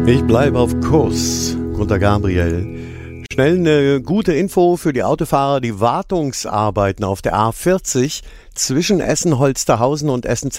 Ich bleibe auf Kurs, Gunter Gabriel. Schnell eine gute Info für die Autofahrer. Die Wartungsarbeiten auf der A40 zwischen Essen-Holsterhausen und Essen